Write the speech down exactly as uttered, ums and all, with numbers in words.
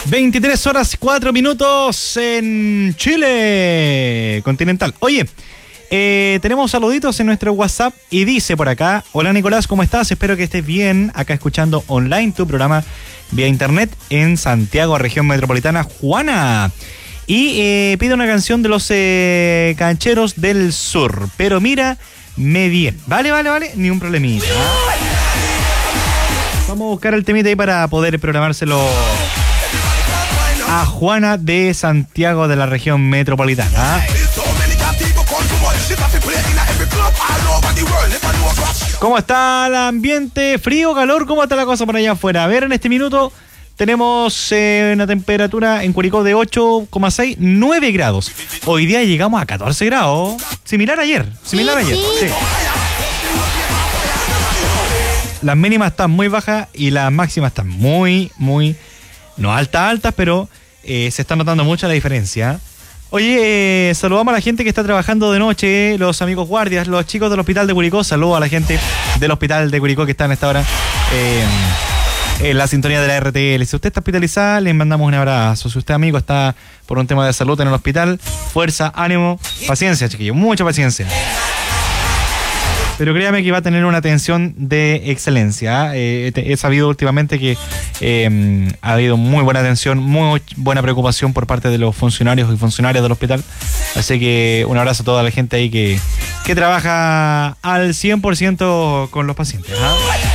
veintitrés horas cuatro minutos en Chile continental. Oye, eh, tenemos saluditos en nuestro WhatsApp y dice por acá: hola Nicolás, ¿cómo estás? Espero que estés bien. Acá escuchando online tu programa vía internet en Santiago, región metropolitana. Juana. Y eh, pide una canción de los eh, Cancheros del Sur. Pero mira, me bien. Vale, vale, vale, ni un problemita. Vamos a buscar el temita ahí para poder programárselo a Juana de Santiago, de la región metropolitana. ¿Cómo está el ambiente? ¿Frío, calor? ¿Cómo está la cosa por allá afuera? A ver, en este minuto tenemos eh, una temperatura en Curicó de ocho coma seis, nueve grados. Hoy día llegamos a catorce grados. Similar a ayer. Similar sí, a ayer. Sí. Sí. Las mínimas están muy bajas y las máximas están muy, muy, no altas, altas, pero eh, se está notando mucho la diferencia. Oye, eh, saludamos a la gente que está trabajando de noche, los amigos guardias, los chicos del hospital de Curicó. Saludos a la gente del hospital de Curicó que está en esta hora eh, en la sintonía de la R T L. Si usted está hospitalizada, le mandamos un abrazo. Si usted, amigo, está por un tema de salud en el hospital, fuerza, ánimo, paciencia, chiquillos, mucha paciencia. Pero créame que va a tener una atención de excelencia. Eh, he sabido últimamente que eh, ha habido muy buena atención, muy buena preocupación por parte de los funcionarios y funcionarias del hospital. Así que un abrazo a toda la gente ahí que, que trabaja al cien por ciento con los pacientes, ¿eh?